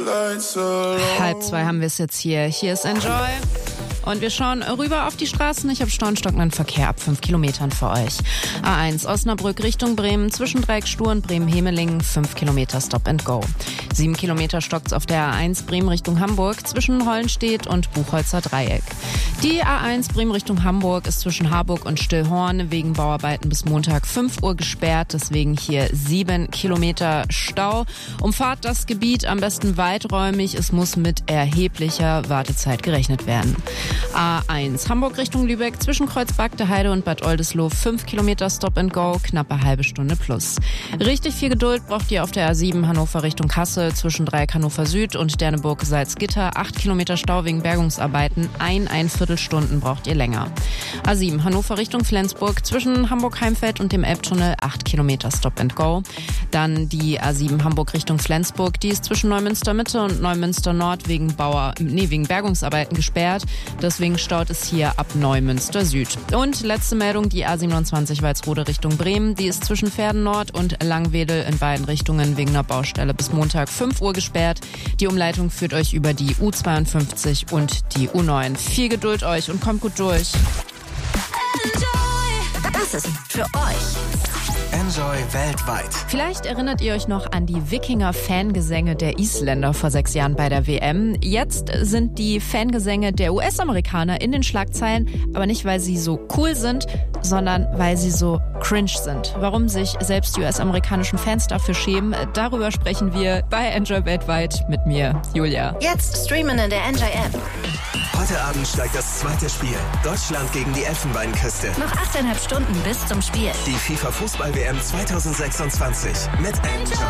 1:30 haben wir es jetzt hier. Hier ist Enjoy. Und wir schauen rüber auf die Straßen. Ich habe Stau und stockenden Verkehr ab 5 Kilometern für euch. A1 Osnabrück Richtung Bremen, zwischen Dreieckstuhl und Bremen-Hemelingen, 5 Kilometer Stop and Go. 7 Kilometer stockt's auf der A1 Bremen Richtung Hamburg, zwischen Hollenstedt und Buchholzer Dreieck. Die A1 Bremen Richtung Hamburg ist zwischen Harburg und Stillhorn wegen Bauarbeiten bis Montag 5 Uhr gesperrt. Deswegen hier 7 Kilometer Stau. Umfahrt das Gebiet am besten weiträumig. Es muss mit erheblicher Wartezeit gerechnet werden. A1 Hamburg Richtung Lübeck, zwischen Kreuz-Bagde-Heide und Bad Oldesloe 5 Kilometer Stop and Go, knappe halbe Stunde plus. Richtig viel Geduld braucht ihr auf der A7 Hannover Richtung Kassel, zwischen Dreieck Hannover Süd und Derneburg-Salzgitter, 8 Kilometer Stau wegen Bergungsarbeiten, 1,25 Stunden braucht ihr länger. A7 Hannover Richtung Flensburg, zwischen Hamburg-Heimfeld und dem Elbtunnel, 8 Kilometer Stop and Go. Dann die A7 Hamburg Richtung Flensburg, die ist zwischen Neumünster Mitte und Neumünster Nord wegen Bergungsarbeiten gesperrt. Deswegen staut es hier ab Neumünster Süd. Und letzte Meldung, die A27 Walsrode Richtung Bremen. Die ist zwischen Verden Nord und Langwedel in beiden Richtungen wegen einer Baustelle bis Montag 5 Uhr gesperrt. Die Umleitung führt euch über die U52 und die U9. Viel Geduld euch und kommt gut durch. Das ist für euch. Enjoy weltweit. Vielleicht erinnert ihr euch noch an die Wikinger-Fangesänge der Isländer vor 6 Jahren bei der WM. Jetzt sind die Fangesänge der US-Amerikaner in den Schlagzeilen, aber nicht, weil sie so cool sind, sondern weil sie so cringe sind. Warum sich selbst die US-amerikanischen Fans dafür schämen, darüber sprechen wir bei Enjoy weltweit mit mir, Julia. Jetzt streamen in der Enjoy-App. Heute Abend steigt das zweite Spiel. Deutschland gegen die Elfenbeinküste. Noch 8,5 Stunden bis zum Spiel. Die FIFA-Fußball-WM 2026 mit Enjoy.